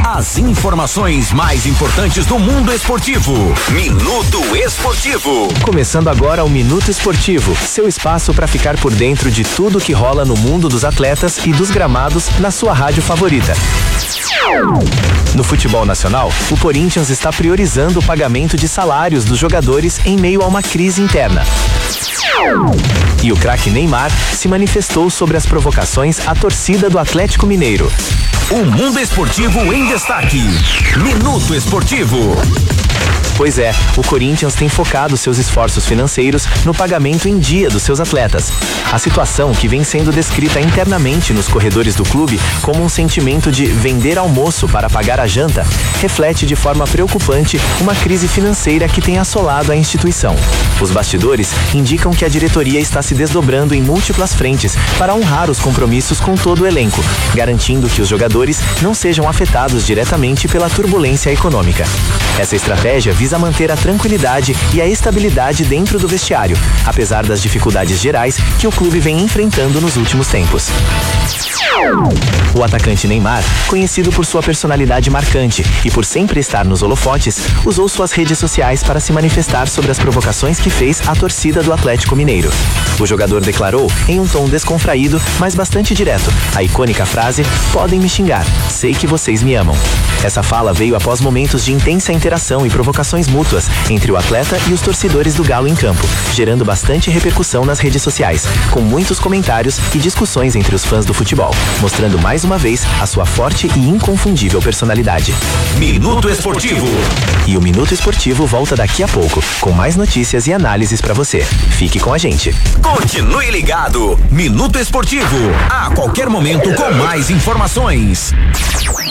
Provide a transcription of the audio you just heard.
As informações mais importantes do mundo esportivo. Minuto Esportivo. Começando agora o Minuto Esportivo, seu espaço para ficar por dentro de tudo que rola no mundo dos atletas e dos gramados na sua rádio favorita. No futebol nacional, o Corinthians está priorizando o pagamento de salários dos jogadores em meio a uma crise interna. E o craque Neymar se manifestou sobre as provocações à torcida do Atlético Mineiro. O mundo esportivo em destaque. Minuto Esportivo. Pois é, o Corinthians tem focado seus esforços financeiros no pagamento em dia dos seus atletas. A situação, que vem sendo descrita internamente nos corredores do clube como um sentimento de vender almoço para pagar a janta, reflete de forma preocupante uma crise financeira que tem assolado a instituição. Os bastidores indicam que a diretoria está se desdobrando em múltiplas frentes para honrar os compromissos com todo o elenco, garantindo que os jogadores não sejam afetados diretamente pela turbulência econômica. Essa estratégia visa manter a tranquilidade e a estabilidade dentro do vestiário, apesar das dificuldades gerais que o clube vem enfrentando nos últimos tempos. O atacante Neymar, conhecido por sua personalidade marcante e por sempre estar nos holofotes, usou suas redes sociais para se manifestar sobre as provocações que fez à torcida do Atlético Mineiro. O jogador declarou, em um tom descontraído, mas bastante direto, a icônica frase: "Podem me xingar, sei que vocês me amam". Essa fala veio após momentos de intensa interação e provocações mútuas entre o atleta e os torcedores do Galo em campo, gerando bastante repercussão nas redes sociais, com muitos comentários e discussões entre os fãs do futebol, mostrando mais uma vez a sua forte e inconfundível personalidade. Minuto Esportivo. E o Minuto Esportivo volta daqui a pouco, com mais notícias e análises pra você. Fique com a gente. Continue ligado. Minuto Esportivo. A qualquer momento com mais informações.